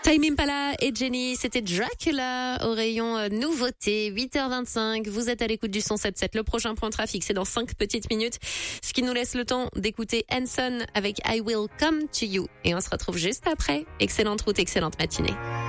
Tame Impala et Jenny, c'était Dracula au rayon nouveauté, 8h25. Vous êtes à l'écoute du 107.7. Le prochain point trafic, c'est dans 5 petites minutes. Ce qui nous laisse le temps d'écouter Hanson avec I Will Come to You. Et on se retrouve juste après. Excellente route, excellente matinée.